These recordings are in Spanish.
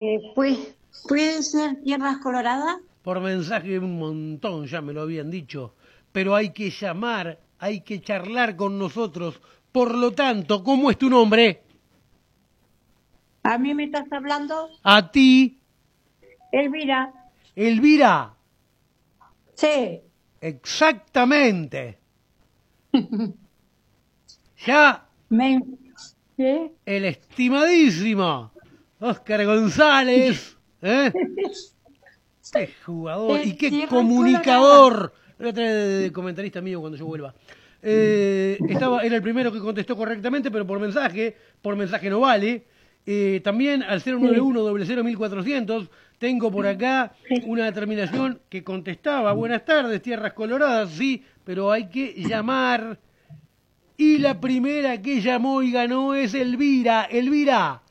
¿Puede ser Tierras Coloradas? Por mensaje un montón, ya me lo habían dicho, pero hay que llamar, hay que charlar con nosotros. Por lo tanto, ¿cómo es tu nombre? ¿A mí me estás hablando? A ti, Elvira. Elvira. Sí. Exactamente. Ya Me... ¿Sí? el estimadísimo Óscar González, ¿eh? Qué jugador y qué Tierras Coloradas. comunicador. Lo voy a traer de comentarista mío cuando yo vuelva. Era el primero que contestó correctamente, pero por mensaje no vale. También al Sí, 091-001400 tengo por acá sí. una terminación que contestaba, buenas tardes, Tierras Coloradas, sí, pero hay que llamar. Y la primera que llamó y ganó es Elvira. Elvira,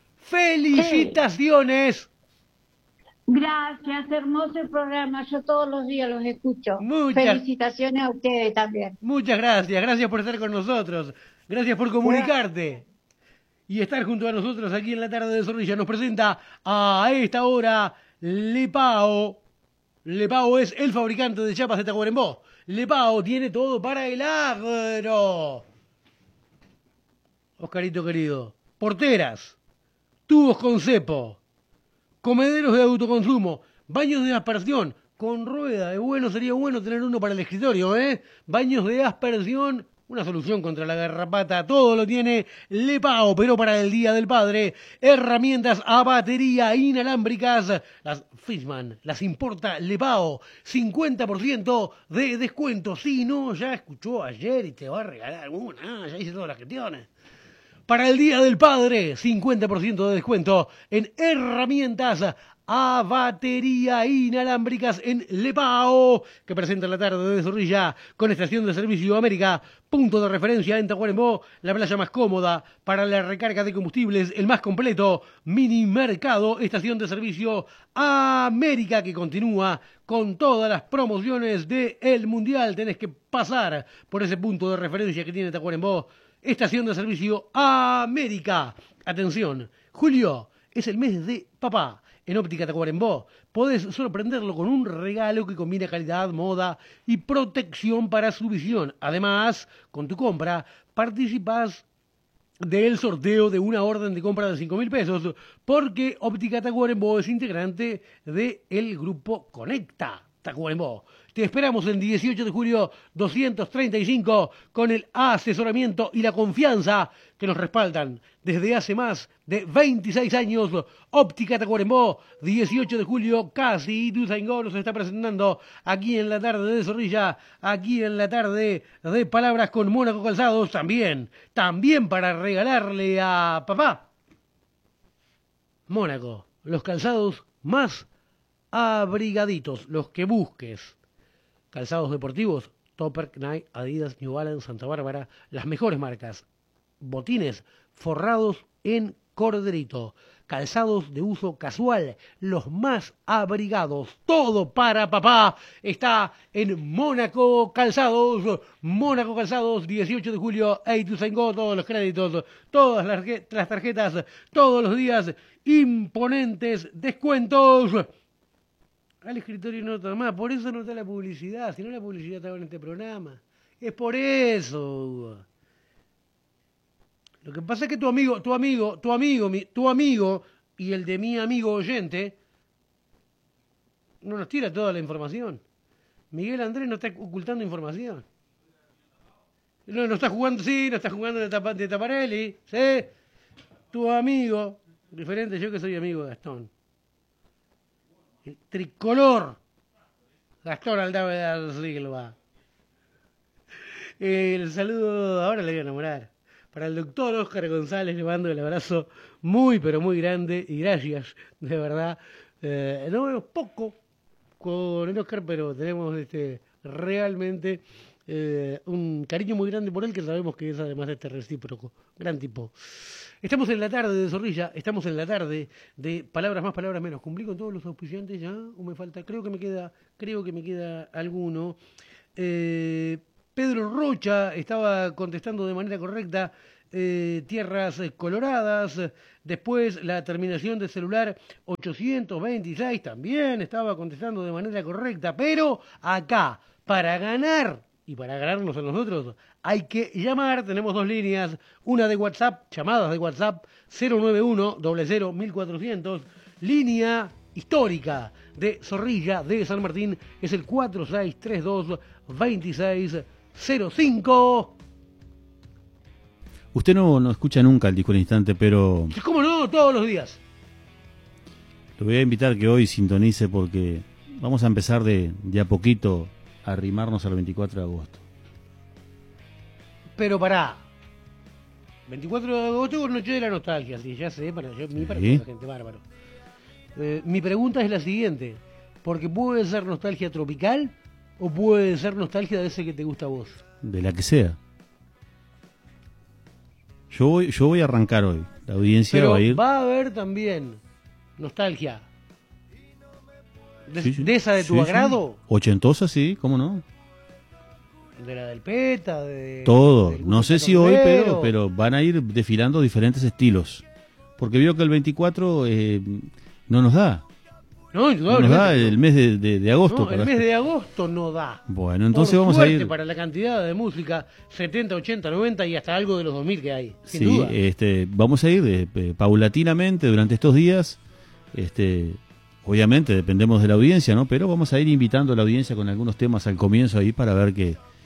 Sí. felicitaciones. Gracias, hermoso el programa. Yo todos los días los escucho. Muchas, Felicitaciones a ustedes también. muchas gracias. Gracias por estar con nosotros. Gracias por Bueno, comunicarte y estar junto a nosotros aquí en la tarde de Zorrilla. Nos presenta a esta hora Lepao. Lepao es el fabricante de chapas de Tacuarembó. Lepao tiene todo para el agro. Oscarito querido. Porteras, tubos con cepo, comederos de autoconsumo, baños de aspersión con rueda. Sería bueno tener uno para el escritorio, ¿eh? Baños de aspersión, una solución contra la garrapata. Todo lo tiene Lepao, pero para el Día del Padre. Herramientas a batería inalámbricas. Las Fishman las importa Lepao. 50% de descuento. Si no, ya escuchó ayer y te va a regalar alguna. Ya hice todas las gestiones. Para el Día del Padre, 50% de descuento en herramientas a batería inalámbricas en Lepao, que presenta la tarde de Zorrilla con estación de servicio América, punto de referencia en Tacuarembó, la playa más cómoda para la recarga de combustibles, el más completo, mini mercado, estación de servicio América, que continúa con todas las promociones del Mundial. Tenés que pasar por ese punto de referencia que tiene Tacuarembó. Estación de servicio América. Atención, julio es el mes de papá. En Óptica Tacuarembó podés sorprenderlo con un regalo que combina calidad, moda y protección para su visión. Además, con tu compra participás del sorteo de una orden de compra de 5.000 pesos porque Óptica Tacuarembó es integrante del grupo Conecta Tacuarembó. Te esperamos el 18 de julio 235 con el asesoramiento y la confianza que nos respaldan desde hace más de 26 años. Óptica Tacuarembó, 18 de julio, casi Ituzaingó nos está presentando aquí en la tarde de Zorrilla, aquí en la tarde de Palabras con Mónaco Calzados, también para regalarle a papá. Mónaco, los calzados más abrigaditos, los que busques. Calzados deportivos, Topper, Nike, Adidas, New Balance, Santa Bárbara, las mejores marcas. Botines forrados en corderito. Calzados de uso casual, los más abrigados. Todo para papá está en Mónaco Calzados. Mónaco Calzados, 18 de julio, Ituzaingó, todos los créditos, todas las tarjetas, todos los días, imponentes descuentos. Al escritorio no está más, por eso no está la publicidad, si no la publicidad estaba en este programa. Es por eso, Hugo. Lo que pasa es que tu amigo y el de mi amigo oyente no nos tira toda la información. Miguel Andrés no está ocultando información. No está jugando, sí, no está jugando de Taparelli, sí. Tu amigo, diferente yo que soy amigo de Gastón. El tricolor Gastón Aldave da Silva. El saludo, ahora le voy a enamorar. Para el doctor Óscar González le mando el abrazo muy, pero muy grande y gracias, de verdad. No vemos poco con el Óscar, pero tenemos realmente un cariño muy grande por él, que sabemos que es además recíproco. Gran tipo. Estamos en la tarde de Zorrilla, estamos en la tarde de Palabras Más, Palabras Menos. ¿Cumplí con todos los auspiciantes ya? ¿O me falta? Creo que me queda alguno. Pedro Rocha estaba contestando de manera correcta. Tierras Coloradas. Después la terminación de celular 826 también estaba contestando de manera correcta. Pero acá, para ganar y para ganarnos a nosotros, hay que llamar. Tenemos dos líneas, una de WhatsApp, llamadas de WhatsApp 091 00 1400, línea histórica de Zorrilla de San Martín es el 4632-2605. Usted no escucha nunca el disco al instante, pero... ¿Cómo no? Todos los días. Lo voy a invitar que hoy sintonice porque vamos a empezar de a poquito a arrimarnos al 24 de agosto. Pero pará. 24 de agosto, Noche de la Nostalgia, sí, ya sé, para toda la gente bárbaro. Mi pregunta es la siguiente, porque puede ser nostalgia tropical o puede ser nostalgia de ese que te gusta a vos. De la que sea. Yo voy a arrancar hoy. La audiencia pero va a ir. Va a haber también nostalgia. Sí. ¿De esa de tu agrado? Sí. Ochentosa, sí, ¿cómo no? De la del PETA, de... Todo. No sé si hoy, pero van a ir desfilando diferentes estilos. Porque veo que el 24 no nos da. No nos da el mes de agosto. No, el mes de agosto no da. Bueno, entonces Por vamos a ir... para la cantidad de música, 70, 80, 90 y hasta algo de los 2000 que hay, sin sí, duda. Vamos a ir paulatinamente durante estos días. Obviamente dependemos de la audiencia, ¿no? Pero vamos a ir invitando a la audiencia con algunos temas al comienzo ahí para ver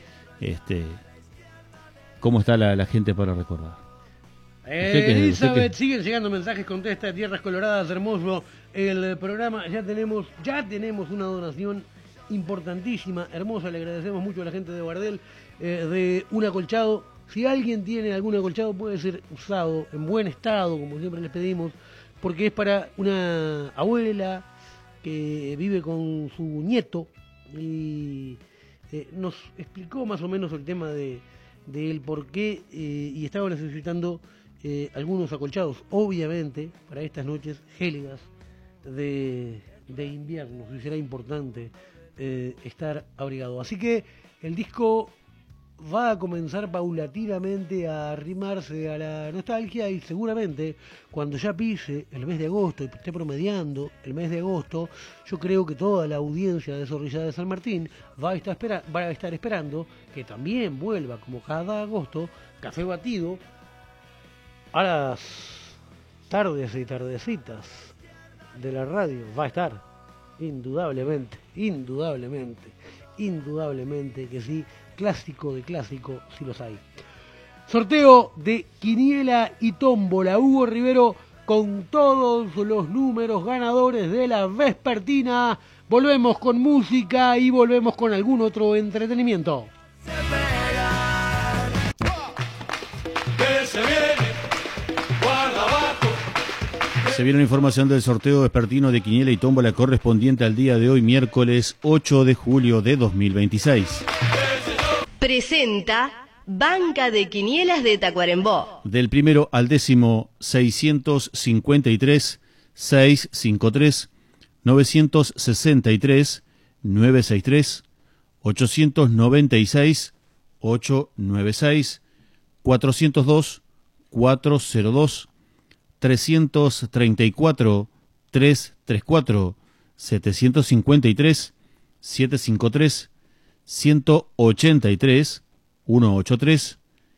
cómo está la gente para recordar. Elizabeth, siguen llegando mensajes, contesta Tierras Coloradas, hermoso el programa, ya tenemos una donación importantísima, hermosa, le agradecemos mucho a la gente de Bardel, de un acolchado. Si alguien tiene algún acolchado puede ser usado en buen estado, como siempre les pedimos, porque es para una abuela que vive con su nieto y nos explicó más o menos el tema de el por qué y estaba necesitando algunos acolchados, obviamente, para estas noches gélidas de invierno, y será importante estar abrigado. Así que el disco va a comenzar paulatinamente a arrimarse a la nostalgia y seguramente cuando ya pise el mes de agosto y esté promediando el mes de agosto, yo creo que toda la audiencia de Zorrilla de San Martín va a estar esperando que también vuelva, como cada agosto, Café Batido a las tardes y tardecitas de la radio. Va a estar, indudablemente que sí, clásico de clásico, si los hay. Sorteo de quiniela y tómbola. Hugo Rivero con todos los números ganadores de la vespertina. Volvemos con música y volvemos con algún otro entretenimiento. Se viene una información del sorteo vespertino de quiniela y tómbola correspondiente al día de hoy, miércoles 8 de julio de 2026. Presenta Banca de Quinielas de Tacuarembó. Del primero al décimo, 653, 653, 963, 963, 896, 896, 402, 402, 334, 334, 753, 753, 183, 183,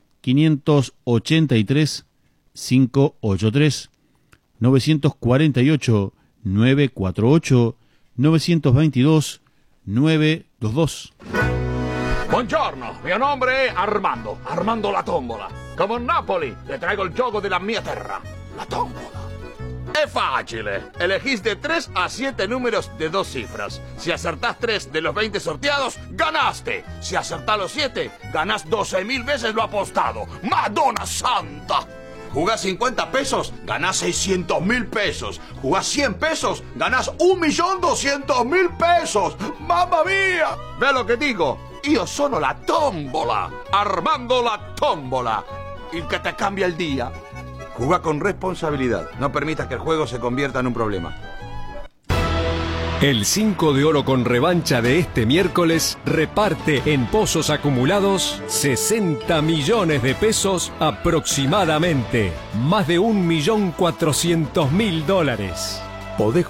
583, 583, 948, 948, 922, 922. Buongiorno, mio nome è Armando la Tombola. Come a Napoli, le traigo il gioco della mia terra, la tombola. Es fácil. Elegís de 3 a 7 números de 2 cifras. Si acertás 3 de los 20 sorteados, ganaste. Si acertás los 7, ganás 12.000 veces lo apostado. ¡Madonna Santa! Jugás 50 pesos, ganás 600.000 pesos. Jugás 100 pesos, ganás 1.200.000 pesos. ¡Mamma mía! ¿Ve lo que digo? Io sono la tombola. Armando la tombola. El que te cambia el día. Juega con responsabilidad. No permitas que el juego se convierta en un problema. El 5 de oro con revancha de este miércoles reparte en pozos acumulados 60 millones de pesos aproximadamente, más de $1.400.000. Podés